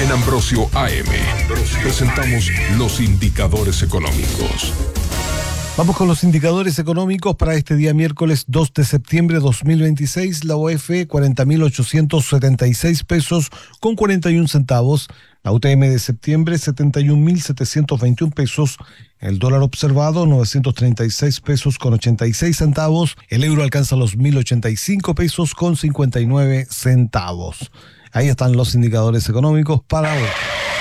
En Ambrosio AM presentamos los indicadores económicos. Vamos con los indicadores económicos para este día miércoles 2 de septiembre de 2026. La OF 40.876 pesos con 41 centavos. La UTM de septiembre 71.721 pesos. El dólar observado 936 pesos con 86 centavos. El euro alcanza los 1.085 pesos con 59 centavos. Ahí están los indicadores económicos para hoy.